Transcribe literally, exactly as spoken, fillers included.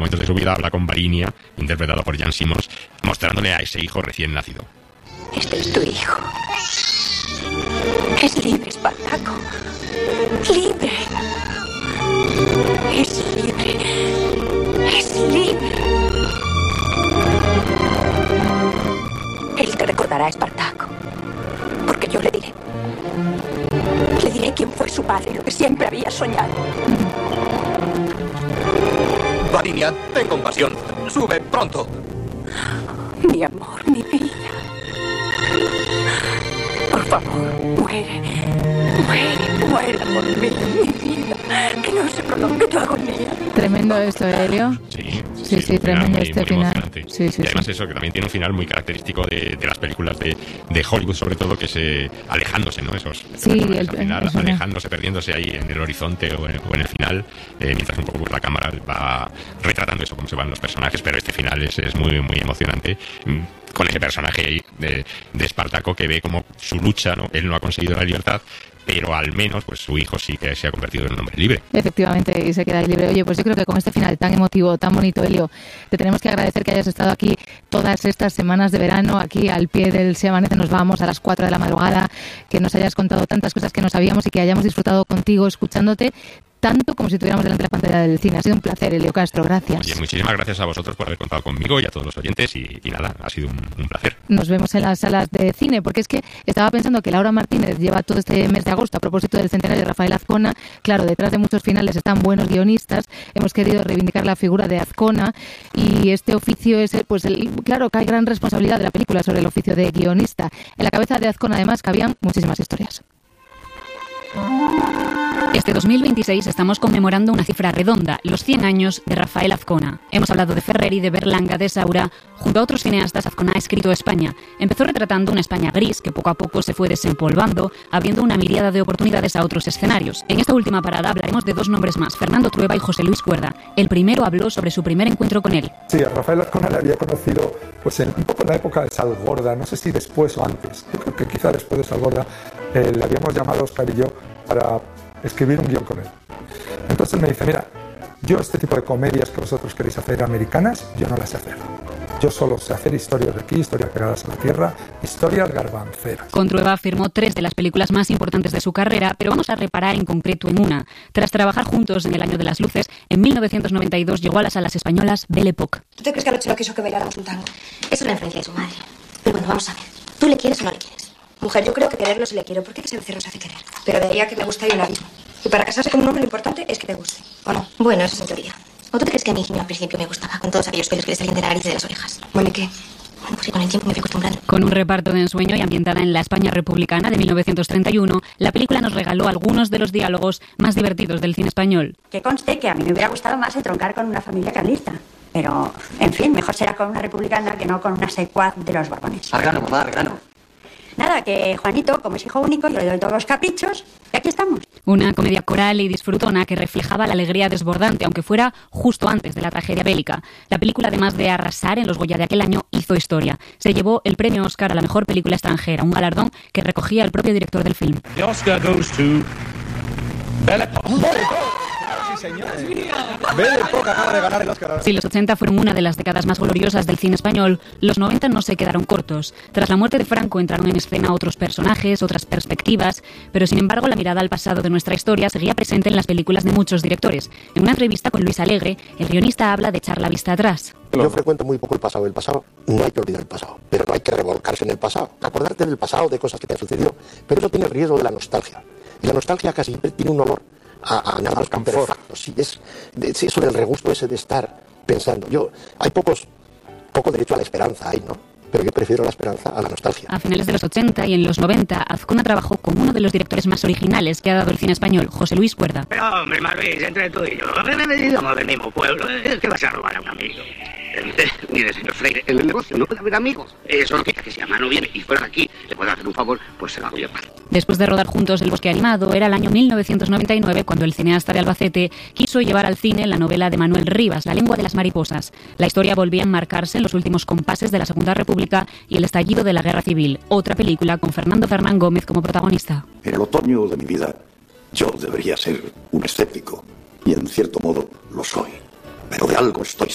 momentos de su vida habla con Varinia, interpretado por Jan Simmons, mostrándole a ese hijo recién nacido. Este es tu hijo. Es libre, Espartaco. Libre. Es libre. Es libre. Él te recordará, Espartaco. Porque yo le diré. Le diré quién fue su padre, lo que siempre había soñado. Varinia, ten compasión. Sube pronto. Mi amor, mi vida. Por favor, muere. Muere, muere por mí, mi vida. Que no se prolongue tu agonía. Tremendo esto, Helio. Sí, sí, sí, sí tremendo este final. Sí, sí, y además sí. eso, que también tiene un final muy característico de, de las películas de, de Hollywood, sobre todo, que es eh, alejándose, ¿no? Esos sí, el, al final, eso alejándose, perdiéndose ahí en el horizonte o en, o en el final, eh, mientras un poco pues, la cámara va retratando eso, cómo se van los personajes, pero este final es, es muy, muy emocionante. Con ese personaje ahí de, de Espartaco que ve como su lucha, ¿no? Él no ha conseguido la libertad, pero al menos pues su hijo sí que se ha convertido en un hombre libre. Efectivamente, y se queda ahí libre. Oye, pues yo creo que con este final tan emotivo, tan bonito, Helio, te tenemos que agradecer que hayas estado aquí todas estas semanas de verano, aquí al pie del Se Amanece Nos Vamos a las cuatro de la madrugada, que nos hayas contado tantas cosas que no sabíamos y que hayamos disfrutado contigo escuchándote tanto como si estuviéramos delante de la pantalla del cine. Ha sido un placer, Helio Castro, gracias. Oye, muchísimas gracias a vosotros por haber contado conmigo y a todos los oyentes y, y nada, ha sido un, un placer. Nos vemos en las salas de cine, porque es que estaba pensando que Laura Martínez lleva todo este mes de agosto a propósito del centenario de Rafael Azcona. Claro, detrás de muchos finales están buenos guionistas. Hemos querido reivindicar la figura de Azcona y este oficio es, pues, el, claro, que hay gran responsabilidad de la película sobre el oficio de guionista. En la cabeza de Azcona, además, cabían muchísimas historias. Este dos mil veintiséis estamos conmemorando una cifra redonda, los cien años de Rafael Azcona. Hemos hablado de Ferreri, de Berlanga, de Saura. Junto a otros cineastas, Azcona ha escrito España. Empezó retratando una España gris que poco a poco se fue desempolvando, abriendo una miríada de oportunidades a otros escenarios. En esta última parada hablaremos de dos nombres más, Fernando Trueba y José Luis Cuerda. El primero habló sobre su primer encuentro con él. Sí, a Rafael Azcona le había conocido pues en, un poco en la época de Salgorda, no sé si después o antes. Yo creo que quizá después de Salgorda eh, le habíamos llamado Oscar y yo para escribir un guión con él. Entonces él me dice, mira, yo este tipo de comedias que vosotros queréis hacer americanas, yo no las sé hacer. Yo solo sé hacer historias de aquí, historias pegadas a la tierra, historias garbanceras. Con Trueba firmó tres de las películas más importantes de su carrera, pero vamos a reparar en concreto en una. Tras trabajar juntos en El Año de las Luces, en mil novecientos noventa y dos llegó a las salas españolas Belle Époque. ¿Tú te crees que anoche no quiso que bailáramos un tango? Es una influencia de su madre. Pero bueno, vamos a ver. ¿Tú le quieres o no le quieres? Mujer, yo creo que quererlo sí le quiero, porque ese becerro se hace querer. Pero de ahí a que me gusta hay un abismo. Y para casarse con un hombre lo importante es que te guste, ¿o no? Bueno, eso es en teoría. ¿O tú te crees que a mí al principio me gustaba, con todos aquellos pelos que le salían de la nariz y de las orejas? Bueno, ¿y qué? Bueno, pues sí, con el tiempo me fui acostumbrando. Con un reparto de ensueño y ambientada en la España republicana de mil novecientos treinta y uno, la película nos regaló algunos de los diálogos más divertidos del cine español. Que conste que a mí me hubiera gustado más entroncar con una familia carlista. Pero, en fin, mejor será con una republicana que no con una secuaz de los Borbones. Al grano, mamá, al grano. Nada, que Juanito, como es hijo único, yo le doy todos los caprichos y aquí estamos. Una comedia coral y disfrutona que reflejaba la alegría desbordante, aunque fuera justo antes de la tragedia bélica. La película, además de arrasar en los Goya de aquel año, hizo historia. Se llevó el premio Oscar a la mejor película extranjera, un galardón que recogía el propio director del film. The Oscar goes to Belle Époque. Sí, señor. Belle Époque acaba de ganar el Oscar. Si los ochenta fueron una de las décadas más gloriosas del cine español, los noventa no se quedaron cortos. Tras la muerte de Franco entraron en escena otros personajes, otras perspectivas, pero sin embargo la mirada al pasado de nuestra historia seguía presente en las películas de muchos directores. En una entrevista con Luis Alegre, el guionista habla de echar la vista atrás. Yo frecuento muy poco el pasado. El pasado, no hay que olvidar el pasado, pero no hay que revolcarse en el pasado. Acordarte del pasado, de cosas que te han sucedido, pero eso tiene el riesgo de la nostalgia. Y la nostalgia casi siempre tiene un olor a, a nada perfecto. Sí, es, es eso del regusto ese de estar pensando. Yo, hay pocos, poco derecho a la esperanza ahí, ¿no? Pero yo prefiero la esperanza a la nostalgia. A finales de los ochenta y en los noventa, Azcona trabajó con uno de los directores más originales que ha dado el cine español, José Luis Cuerda. Pero, hombre, Marvis, entre tú y yo, somos del mismo pueblo, ¿qué vas a robar a un amigo? Mire, señor Freire, en el negocio no puede haber amigos. Eso no quita que si a mano viene y fuera de aquí le puede hacer un favor, pues se lo hago yo. Después de rodar juntos El Bosque Animado, era el año mil novecientos noventa y nueve cuando el cineasta de Albacete quiso llevar al cine la novela de Manuel Rivas, La lengua de las mariposas. La historia volvía a enmarcarse en los últimos compases de la Segunda República y el estallido de la Guerra Civil. Otra película con Fernando Fernán Gómez como protagonista. En el otoño de mi vida, yo debería ser un escéptico. Y en cierto modo lo soy. Pero de algo estoy